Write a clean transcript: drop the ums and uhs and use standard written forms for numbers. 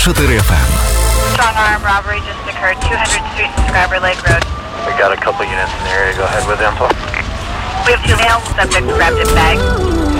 104 FM. Strong arm robbery just occurred, 200 Street, Subscriber Lake Road. We got a couple units in the area. Go ahead with info. We have 2 male subjects grabbed in bag.